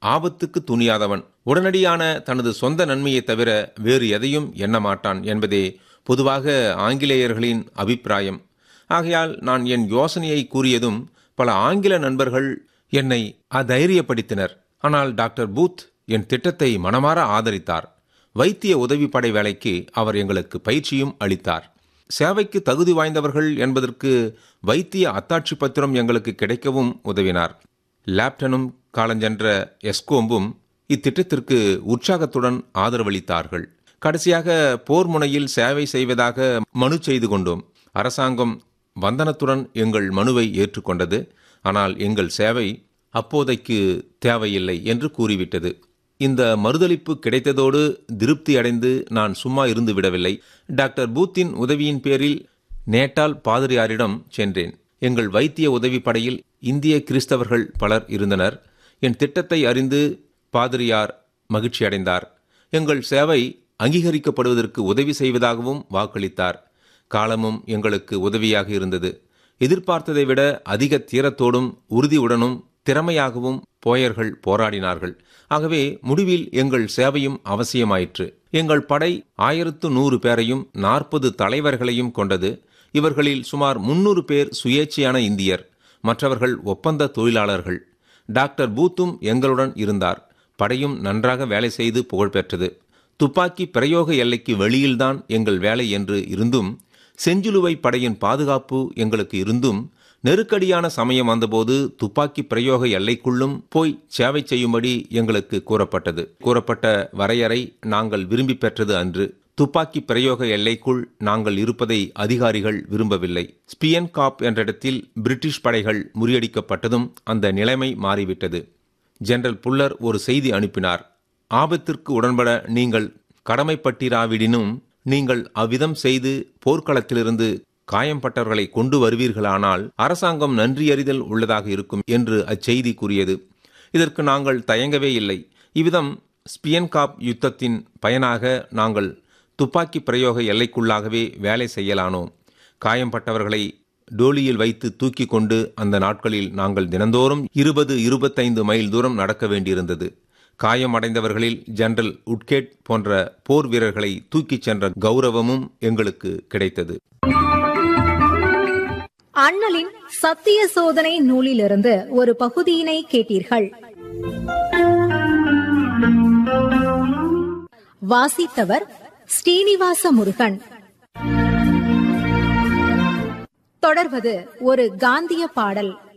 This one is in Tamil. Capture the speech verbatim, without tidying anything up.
ஆபத்துக்கு துணியாதவன், உடனடியான தனது சொந்த நன்மையை தவிர வேறு எதையும் எண்ண மாட்டான் என்பதே பொதுவாக ஆங்கிலேயர்களின் அபிப்பிராயம். ஆகையால் நான் என் யோசனையை கூறியதும் பல ஆங்கில நண்பர்கள் என்னை அதைரியப்படுத்தினர். ஆனால் டாக்டர் பூத் என் திட்டத்தை மனமாற ஆதரித்தார். வைத்திய உதவிப்படை வேலைக்கு அவர் எங்களுக்கு பயிற்சியும் அளித்தார். சேவைக்கு தகுதி வாய்ந்தவர்கள் என்பதற்கு வைத்திய அத்தாட்சி பத்திரம் எங்களுக்கு கிடைக்கவும் உதவினார். லேப்டனும் காலஞ்சென்ற எஸ்கோம்பும் இத்திட்டத்திற்கு உற்சாகத்துடன் ஆதரவளித்தார்கள். கடைசியாக போர் முனையில் சேவை செய்வதாக மனு செய்து கொண்டோம். அரசாங்கம் வந்தனத்துடன் எங்கள் மனுவை ஏற்றுக்கொண்டது. ஆனால் எங்கள் சேவை அப்போதைக்கு தேவையில்லை என்று கூறிவிட்டது. இந்த மறுதளிப்பு கிடைத்ததோடு திருப்தி அடைந்து நான் சும்மா இருந்து விடவில்லை. டாக்டர் பூத்தின் உதவியின் பேரில் நேட்டால் பாதிரியாரிடம் சென்றேன். எங்கள் வைத்திய உதவி படையில் இந்திய கிறிஸ்தவர்கள் பலர் இருந்தனர். என் திட்டத்தை அறிந்து பாதிரியார் மகிழ்ச்சி அடைந்தார். எங்கள் சேவை அங்கீகரிக்கப்படுவதற்கு உதவி செய்வதாகவும் வாக்களித்தார். காலமும் எங்களுக்கு உதவியாக இருந்தது. எதிர்பார்த்ததை விட அதிக தீரத்தோடும் உறுதியுடனும் திறமையாகவும் போயர்கள் போராடினார்கள். ஆகவே முடிவில் எங்கள் சேவையும் அவசியமாயிற்று. எங்கள் படை ஆயிரத்து நூறு பேரையும் நாற்பது தலைவர்களையும் கொண்டது. இவர்களில் சுமார் முன்னூறு பேர் சுயேட்சையான இந்தியர், மற்றவர்கள் ஒப்பந்த தொழிலாளர்கள். டாக்டர் பூத்தும் எங்களுடன் இருந்தார். படையும் நன்றாக வேலை செய்து புகழ்பெற்றது. துப்பாக்கி பிரயோக எல்லைக்கு வெளியில்தான் எங்கள் வேலை என்று இருந்தும், செஞ்சிலுவை படையின் பாதுகாப்பு எங்களுக்கு இருந்தும், நெருக்கடியான சமயம் வந்தபோது துப்பாக்கி பிரயோக எல்லைக்குள்ளும் போய் சேவை செய்யும்படி எங்களுக்கு கூறப்பட்டது. கூறப்பட்ட வரையறை நாங்கள் விரும்பி பெற்றது அன்று. துப்பாக்கி பிரயோக எல்லைக்குள் நாங்கள் இருப்பதை அதிகாரிகள் விரும்பவில்லை. ஸ்பியன் காப் என்ற இடத்தில் பிரிட்டிஷ் படைகள் முறியடிக்கப்பட்டதும் அந்த நிலைமை மாறிவிட்டது. ஜெனரல் புல்லர் ஒரு செய்தி அனுப்பினார். ஆபத்திற்கு உடன்பட நீங்கள் கடமைப்பட்டிராவிடினும் நீங்கள் அவ்விதம் செய்து போர்க்களத்திலிருந்து காயம்பட்டவர்களை கொண்டு வருவீர்களானால் அரசாங்கம் நன்றியறிதல் உள்ளதாக இருக்கும் என்று அச்செய்தி கூறியது. இதற்கு நாங்கள் தயங்கவே இல்லை. இவ்விதம் ஸ்பியன்காப் யுத்தத்தின் பயனாக நாங்கள் துப்பாக்கி பிரயோக எல்லைக்குள்ளாகவே வேலை செய்யலானோம். காயம்பட்டவர்களை டோலியில் வைத்து தூக்கி கொண்டு அந்த நாட்களில் நாங்கள் தினந்தோறும் இருபது இருபத்தைந்து மைல் தூரம் நடக்க வேண்டியிருந்தது. காயமடைந்தவர்களில் ஜெனரல் உட்கேட் போன்ற போர் வீரர்களை தூக்கிச் சென்ற கௌரவமும் எங்களுக்கு கிடைத்தது. அண்ணலின் சத்திய சோதனை நூலிலிருந்து ஒரு பகுதியினை கேட்டீர்கள். வாசித்தவர் ஸ்ரீனிவாச முருகன். தொடர்வது ஒரு காந்திய பாடல்.